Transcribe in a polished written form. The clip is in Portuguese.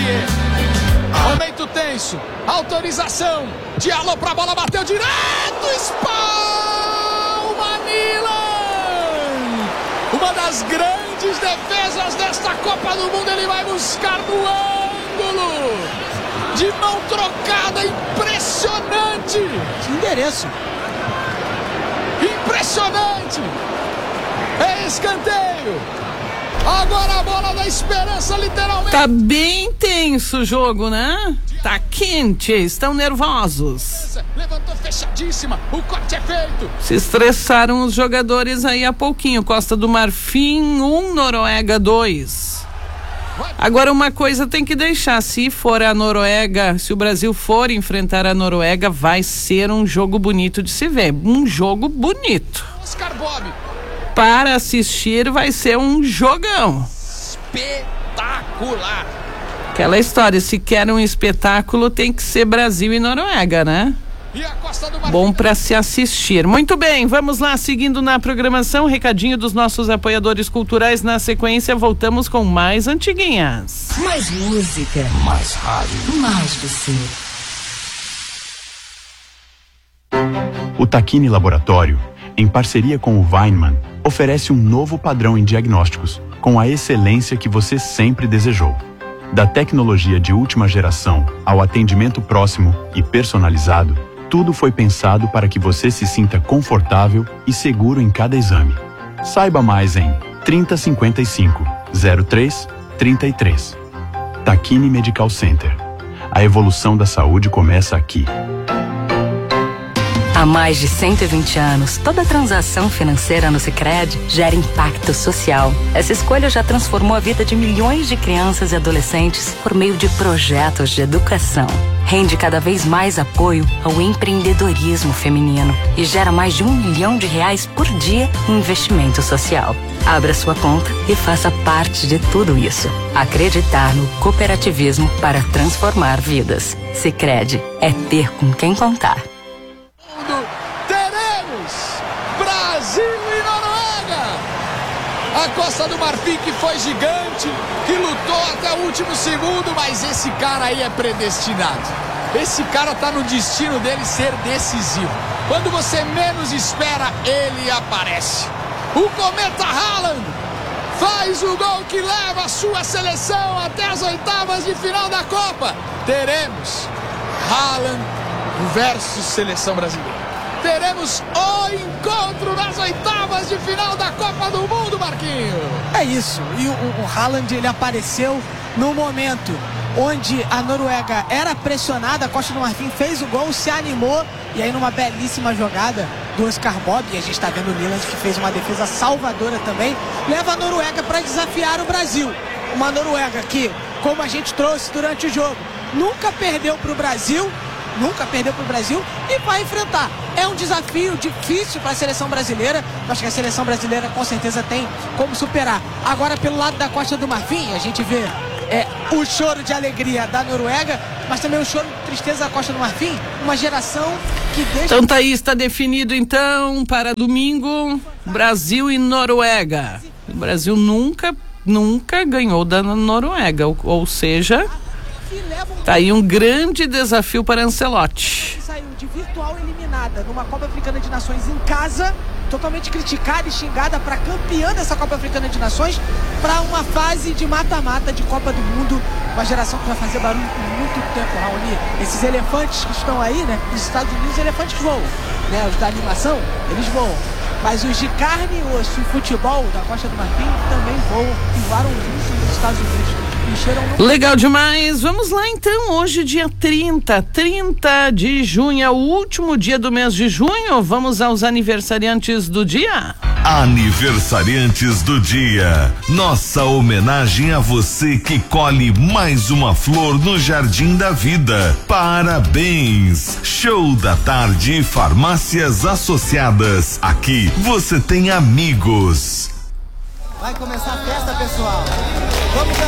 Tietê. Momento tenso. Autorização. Diallo pra bola, bateu direto. Espalma Milan. Uma das grandes defesas desta Copa do Mundo. Ele vai buscar no ângulo. De mão trocada. Impressionante. Que endereço. Impressionante. É escanteio. Agora a bola da esperança, literalmente. Tá bem tenso o jogo, né? Tá quente, estão nervosos. Levantou fechadíssima, o corte é feito. Se estressaram os jogadores aí há pouquinho. Costa do Marfim 1, Noruega 2. Agora uma coisa tem que deixar, se for a Noruega, se o Brasil for enfrentar a Noruega, vai ser um jogo bonito de se ver. Um jogo bonito. Oscar Bob. Para assistir vai ser um jogão. Espetacular. Aquela história, se quer um espetáculo tem que ser Brasil e Noruega, né? E a Costa do Marfim. Bom para se assistir. Muito bem, vamos lá, seguindo na programação, recadinho dos nossos apoiadores culturais. Na sequência, voltamos com mais antiguinhas. Mais música. Mais rádio. Mais você. O Tacchini Laboratório, em parceria com o Weinmann, oferece um novo padrão em diagnósticos, com a excelência que você sempre desejou. Da tecnologia de última geração ao atendimento próximo e personalizado, tudo foi pensado para que você se sinta confortável e seguro em cada exame. Saiba mais em 3055 0333. Tacchini Medical Center. A evolução da saúde começa aqui. Há mais de 120 anos, toda transação financeira no Sicredi gera impacto social. Essa escolha já transformou a vida de milhões de crianças e adolescentes por meio de projetos de educação. Rende cada vez mais apoio ao empreendedorismo feminino e gera mais de R$1 milhão por dia em investimento social. Abra sua conta e faça parte de tudo isso. Acreditar no cooperativismo para transformar vidas. Sicredi é ter com quem contar. A Costa do Marfim, que foi gigante, que lutou até o último segundo, mas esse cara aí é predestinado. Esse cara tá no destino dele ser decisivo. Quando você menos espera, ele aparece. O Cometa Haaland faz o gol que leva a sua seleção até as oitavas de final da Copa. Teremos Haaland versus seleção brasileira. Teremos o encontro nas oitavas de final da Copa do Mundo, Marquinhos. É isso. E o Haaland, ele apareceu no momento onde a Noruega era pressionada. A Costa do Marfim fez o gol, se animou. E aí numa belíssima jogada do Oscar Bob, e a gente está vendo o Nyland, que fez uma defesa salvadora também, leva a Noruega para desafiar o Brasil. Uma Noruega que, como a gente trouxe durante o jogo, nunca perdeu para o Brasil e vai enfrentar. É um desafio difícil para a seleção brasileira. Acho que a seleção brasileira com certeza tem como superar. Agora, pelo lado da Costa do Marfim, a gente vê o choro de alegria da Noruega, mas também o choro de tristeza da Costa do Marfim. Uma geração que deixa... Então tá aí, está definido então para domingo, Brasil e Noruega. O Brasil nunca ganhou da Noruega, ou seja... Tá aí um grande desafio para Ancelotti. Saiu de virtual eliminada numa Copa Africana de Nações em casa, totalmente criticada e xingada para campeã dessa Copa Africana de Nações, para uma fase de mata-mata de Copa do Mundo. Uma geração que vai fazer barulho por muito tempo, Raoni. Esses elefantes que estão aí, né? Nos Estados Unidos, os elefantes voam, né? Os da animação, eles voam. Mas os de carne, osso e futebol da Costa do Marfim também voam e voaram juntos nos Estados Unidos. Legal demais, vamos lá então, hoje dia 30 de junho, é o último dia do mês de junho, vamos aos aniversariantes do dia. Aniversariantes do dia, nossa homenagem a você que colhe mais uma flor no Jardim da Vida. Parabéns! Show da tarde, Farmácias Associadas, aqui você tem amigos. Vai começar a festa, pessoal. Vamos